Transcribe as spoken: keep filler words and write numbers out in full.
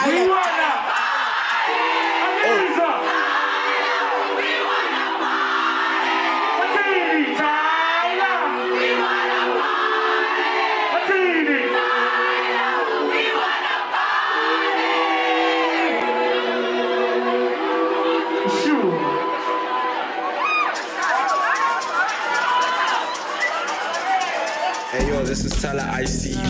Tyler. Hey yo, this is Tyler I C.